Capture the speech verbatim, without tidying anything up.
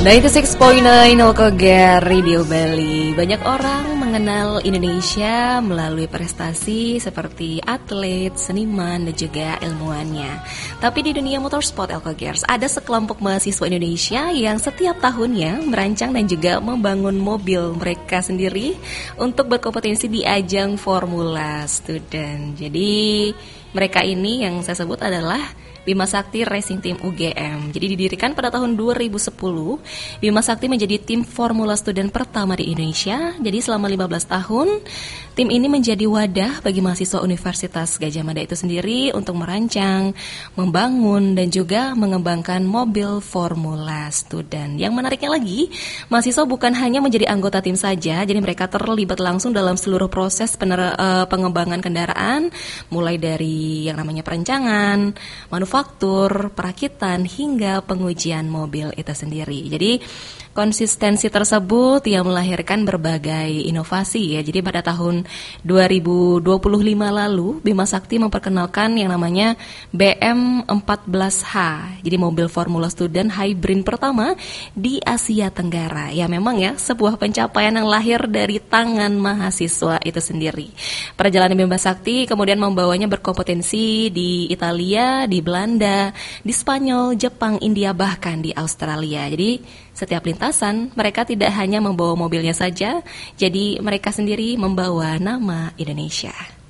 sembilan puluh enam koma sembilan Lokoger Radio Bali. Banyak orang mengenal Indonesia melalui prestasi seperti atlet, seniman, dan juga ilmuwannya. Tapi di dunia motorsport Lokogers, ada sekelompok mahasiswa Indonesia yang setiap tahunnya merancang dan juga membangun mobil mereka sendiri untuk berkompetensi di ajang Formula Student. Jadi mereka ini yang saya sebut adalah Bima Sakti Racing Team U G M. Jadi didirikan pada tahun dua ribu sepuluh, Bima Sakti menjadi tim Formula Student pertama di Indonesia. Jadi selama lima belas tahun, tim ini menjadi wadah bagi mahasiswa Universitas Gadjah Mada itu sendiri untuk merancang, membangun, dan juga mengembangkan mobil Formula Student. Yang menariknya lagi, mahasiswa bukan hanya menjadi anggota tim saja, jadi mereka terlibat langsung dalam seluruh proses pener- uh, pengembangan kendaraan, mulai dari yang namanya perencangan, manufaktur, perakitan, hingga pengujian mobil itu sendiri. Jadi konsistensi tersebut yang melahirkan berbagai inovasi ya. Jadi pada tahun dua ribu dua puluh lima lalu, Bima Sakti memperkenalkan yang namanya B M empat belas H. Jadi mobil Formula Student hybrid pertama di Asia Tenggara. Ya memang ya, sebuah pencapaian yang lahir dari tangan mahasiswa itu sendiri. Perjalanan Bima Sakti kemudian membawanya berkompetensi di Italia, di Belanda, di Spanyol, Jepang, India, bahkan di Australia. Jadi setiap lintasan, mereka tidak hanya membawa mobilnya saja, jadi mereka sendiri membawa nama Indonesia.